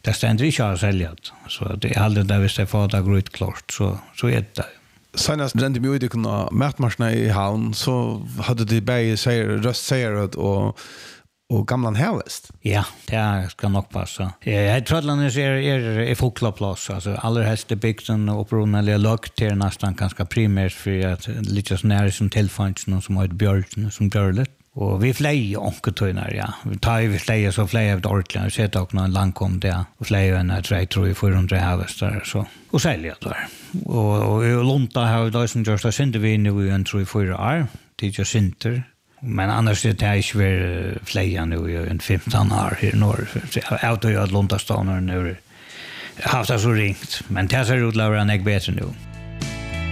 det ständer inte att sälja. Så det är aldrig där hvis det får det gå ut klart, så är det. Senast rände mig ut i mätmarsna i havn så hade de bäge röstsägare och gamla hävest. Ja, det ska nog passa. Trödlarnes är foklaplats, alltså allra helst i bygden och upprunnliga lagt till nästan ganska primärt för att lite så nära som tillfanns någon som har ett björn som björlet. Och vi flejer onketöjnar, ja. Vi tar ju flejer så flejer vi ordentligt. Vi sätter också någon langkom där och flejer en 300-400 hävestar så. Och säljer där. Och i Lunta har vi då som görs där synder vi nu i en 3-4 år. Det är ju synder. Men annars är det inte väl flejer nu i en 15 år här i norr. Jag har ju att Lunta stanar nu haft det så ringt. Men det ser ut att vara bättre nu.